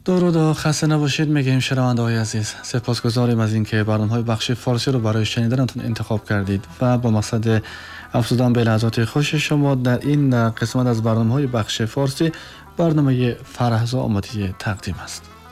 درود و خسته نباشید میگیم شنونده های عزیز. سپاسگزاریم از اینکه برنامه‌های بخش فارسی رو برای شنیدنتون انتخاب کردید و با مقصد افزودن به لحظات خوش شما در این قسمت از برنامه‌های بخش فارسی برنامه فرهزا آماده تقدیم است.